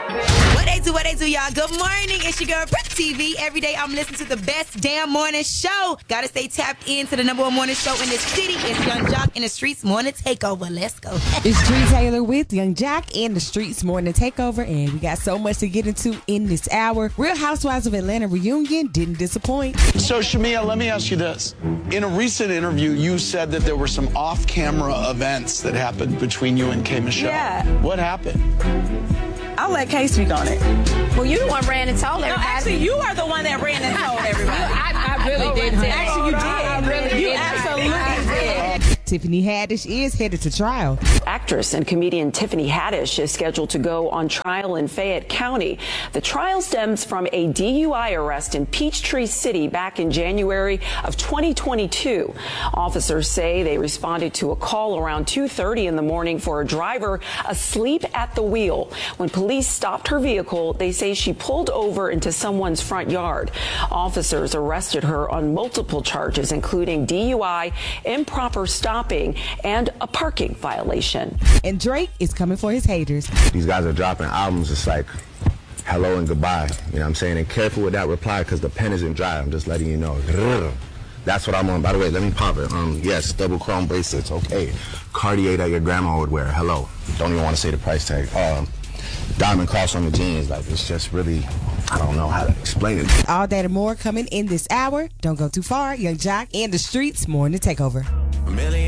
What they do, y'all? Good morning. It's your girl, Pretty TV. Every day I'm listening to the best damn morning show. Gotta stay tapped into the number one morning show in this city. It's Young Jock in the Streets Morning Takeover. Let's go. It's Dree Taylor with Young Jock in the Streets Morning Takeover, and we got so much to get into in this hour. Real Housewives of Atlanta reunion didn't disappoint. So, Shamia, let me ask you this. In a recent interview, you said that there were some off-camera events that happened between you and K. Michelle. Yeah. What happened? I'll let Kay speak on it. Well, you the one ran and told everybody. No, actually, you are the one that ran and told everybody. I really didn't. Actually, you did. I really You did. absolutely did. Tiffany Haddish is headed to trial. Actress and comedian Tiffany Haddish is scheduled to go on trial in Fayette County. The trial stems from a DUI arrest in Peachtree City back in January of 2022. Officers say they responded to a call around 2:30 in the morning for a driver asleep at the wheel. When police stopped her vehicle, they say she pulled over into someone's front yard. Officers arrested her on multiple charges, including DUI, improper stopping, and a parking violation. And Drake is coming for his haters. These guys are dropping albums. It's like hello and goodbye. You know what I'm saying? And careful with that reply because the pen isn't dry. I'm just letting you know. That's what I'm on. By the way, let me pop it. Yes, double chrome bracelets. Okay. Cartier that your grandma would wear. Hello. Don't even want to say the price tag. Diamond cross on the jeans. Like, it's just really, I don't know how to explain it. All that and more coming in this hour. Don't go too far. Young Jock in the Streets Morning Takeover.